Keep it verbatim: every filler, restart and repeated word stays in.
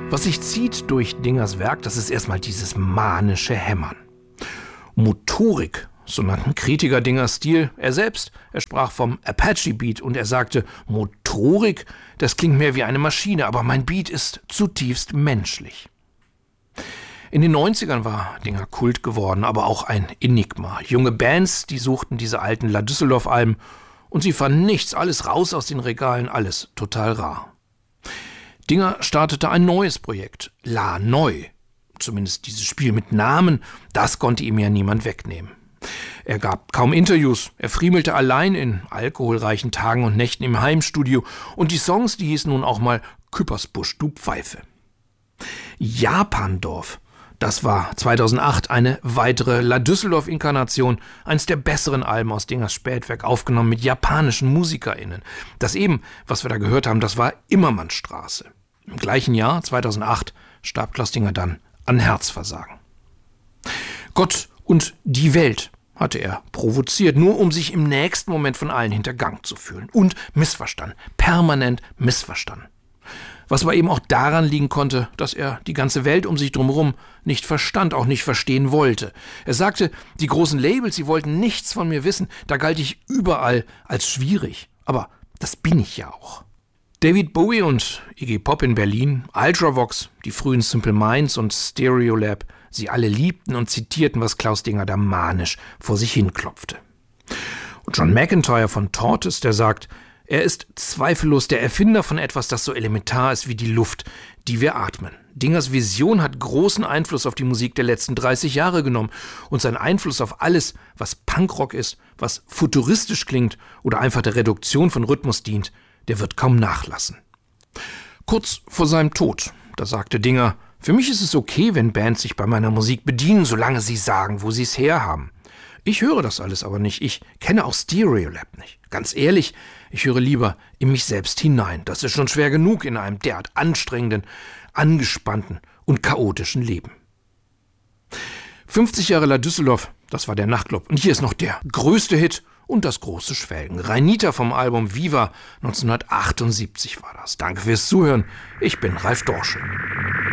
Was sich zieht durch Dingers Werk, das ist erstmal dieses manische Hämmern. Motorik, so nannten Kritiker Dingers Stil. Er selbst, er sprach vom Apache-Beat und er sagte, Motorik, das klingt mehr wie eine Maschine, aber mein Beat ist zutiefst menschlich. In den neunzigern war Dinger Kult geworden, aber auch ein Enigma. Junge Bands, die suchten diese alten La Düsseldorf-Alben und sie fanden nichts, alles raus aus den Regalen, alles total rar. Dinger startete ein neues Projekt, La Neu. Zumindest dieses Spiel mit Namen, das konnte ihm ja niemand wegnehmen. Er gab kaum Interviews, er friemelte allein in alkoholreichen Tagen und Nächten im Heimstudio und die Songs, die hießen nun auch mal Küppersbusch, du Pfeife. Japandorf, das war zweitausendacht eine weitere La Düsseldorf-Inkarnation, eines der besseren Alben aus Dingers Spätwerk, aufgenommen mit japanischen MusikerInnen. Das eben, was wir da gehört haben, das war Immermannstraße. Im gleichen Jahr, zweitausendacht, starb Klaus Dinger dann an Herzversagen. Gott und die Welt hatte er provoziert, nur um sich im nächsten Moment von allen hintergangen zu fühlen. Und missverstanden, permanent missverstanden. Was aber eben auch daran liegen konnte, dass er die ganze Welt um sich drumherum nicht verstand, auch nicht verstehen wollte. Er sagte, die großen Labels, sie wollten nichts von mir wissen, da galt ich überall als schwierig. Aber das bin ich ja auch. David Bowie und Iggy Pop in Berlin, Ultravox, die frühen Simple Minds und Stereolab, sie alle liebten und zitierten, was Klaus Dinger da manisch vor sich hinklopfte. Und John McEntire von Tortoise, der sagt, er ist zweifellos der Erfinder von etwas, das so elementar ist wie die Luft, die wir atmen. Dingers Vision hat großen Einfluss auf die Musik der letzten dreißig Jahre genommen und sein Einfluss auf alles, was Punkrock ist, was futuristisch klingt oder einfach der Reduktion von Rhythmus dient, der wird kaum nachlassen. Kurz vor seinem Tod, da sagte Dinger, für mich ist es okay, wenn Bands sich bei meiner Musik bedienen, solange sie sagen, wo sie es herhaben. Ich höre das alles aber nicht. Ich kenne auch Stereolab nicht. Ganz ehrlich, ich höre lieber in mich selbst hinein. Das ist schon schwer genug in einem derart anstrengenden, angespannten und chaotischen Leben. fünfzig Jahre La Düsseldorf, das war der Nachtclub. Und hier ist noch der größte Hit und das große Schwelgen. Rhainita vom Album Viva, neunzehnhundertachtundsiebzig war das. Danke fürs Zuhören. Ich bin Ralf Dorschel.